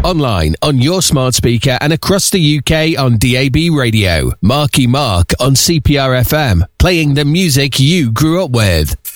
Online, on your smart speaker and across the UK on DAB radio. Marky Mark on CPR FM, playing the music you grew up with.